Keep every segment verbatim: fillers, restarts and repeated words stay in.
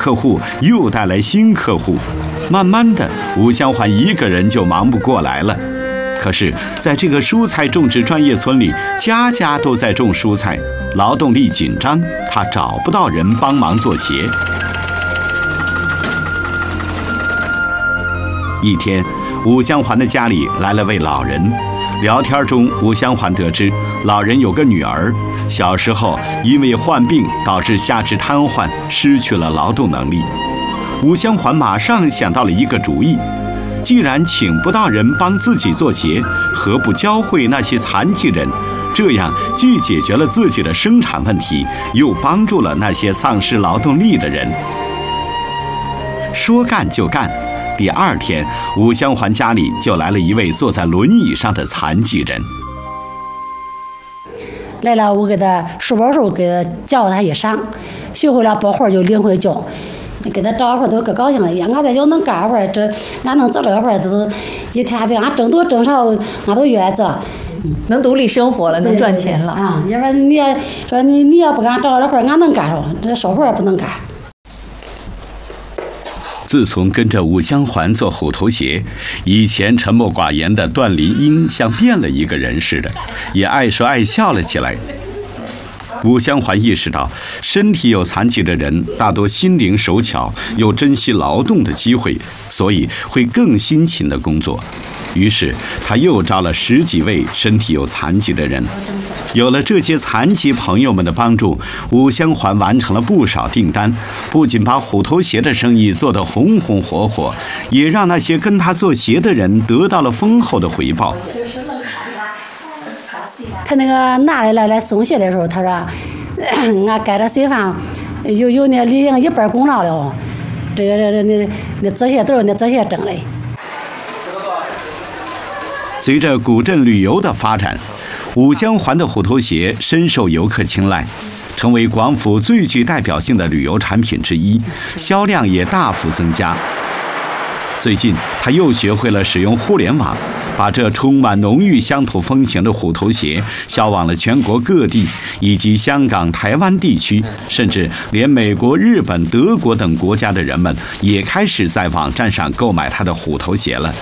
客户又带来新客户，慢慢的，吴香环一个人就忙不过来了。可是，在这个蔬菜种植专业村里，家家都在种蔬菜，劳动力紧张，他找不到人帮忙做鞋。一天，吴香环的家里来了位老人。聊天中，吴香环得知老人有个女儿，小时候因为患病导致下肢瘫痪，失去了劳动能力。吴香环马上想到了一个主意，既然请不到人帮自己做鞋，何不教会那些残疾人？这样既解决了自己的生产问题，又帮助了那些丧失劳动力的人。说干就干。第二天，吴香环家里就来了一位坐在轮椅上的残疾人。 来了，我给他书包时候给他教他一上，学会了包活就领回家。给他找活都可高兴了，呀，俺在家能干活，这俺能做这活都一天比俺挣多挣少，俺都愿意做。 能独立生活了，能赚钱了啊！要不然你要说你你要不给俺找这活，俺能干着，这少活也不能干。 自从跟着吴香环做虎头鞋，以前沉默寡言的段林英像变了一个人似的，也爱说爱笑了起来。吴香环意识到，身体有残疾的人大多心灵手巧，又珍惜劳动的机会，所以会更辛勤地工作。于是，他又招了十几位身体有残疾的人。有了这些残疾朋友们的帮助，吴香环完成了不少订单，不仅把虎头鞋的生意做得红红火火，也让那些跟他做鞋的人得到了丰厚的回报。 他那个拿来来来送鞋的时候，他说：“俺盖着水饭，有有那里应一半功劳了，这个这那那这些都是那这些挣嘞。” 随着古镇旅游的发展，吴香环的虎头鞋深受游客青睐，成为广府最具代表性的旅游产品之一，销量也大幅增加。最近，他又学会了使用互联网，把这充满浓郁乡土风情的虎头鞋销往了全国各地，以及香港、台湾地区，甚至连美国、日本、德国等国家的人们也开始在网站上购买他的虎头鞋了。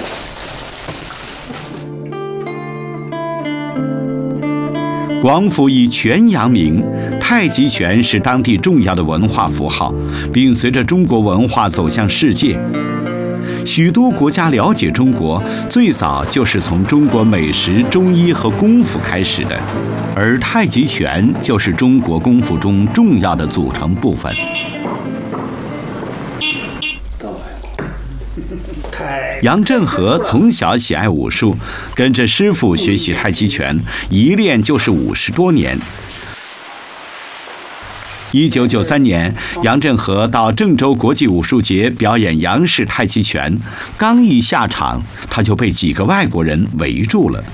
广府以拳扬名，太极拳是当地重要的文化符号，并随着中国文化走向世界。许多国家了解中国，最早就是从中国美食、中医和功夫开始的，而太极拳就是中国功夫中重要的组成部分。杨振和从小喜爱武术，跟着师傅学习太极拳，一练就是五十多年。一九九三年，杨振和到郑州国际武术节表演杨氏太极拳，刚一下场，他就被几个外国人围住了。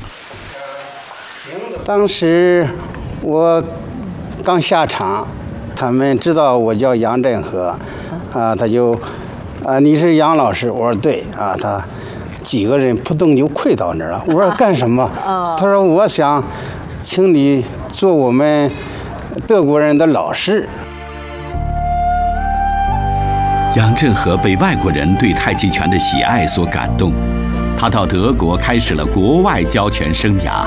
当时我刚下场，他们知道我叫杨振和，啊，他就。啊，你是杨老师？我说对啊，他几个人扑通就跪到那儿了。我说干什么？他说我想请你做我们德国人的老师。 杨振和被外国人对太极拳的喜爱所感动，他到德国开始了国外教拳生涯。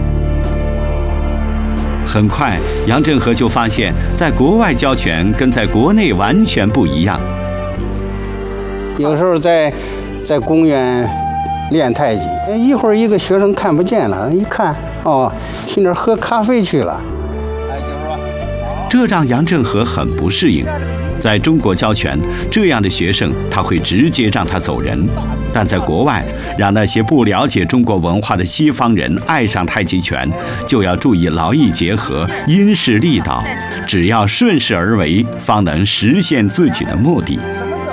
很快，杨振和就发现，在国外教拳跟在国内完全不一样。 有时候在在公园练太极，一会儿一个学生看不见了，一看哦，去那儿喝咖啡去了。 这让杨振和很不适应。在中国教拳，这样的学生他会直接让他走人；但在国外，让那些不了解中国文化的西方人爱上太极拳，就要注意劳逸结合、因势利导，只要顺势而为，方能实现自己的目的。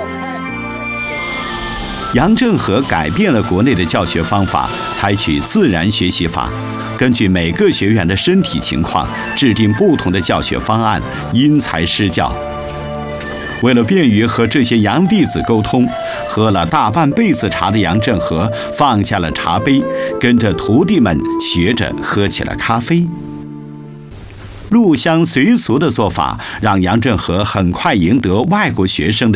杨振和改变了国内的教学方法，采取自然学习法，根据每个学员的身体情况，制定不同的教学方案，因材施教。为了便于和这些杨弟子沟通，喝了大半辈子茶的杨振和放下了茶杯，跟着徒弟们学着喝起了咖啡。入乡随俗的做法，让杨振和很快赢得外国学生的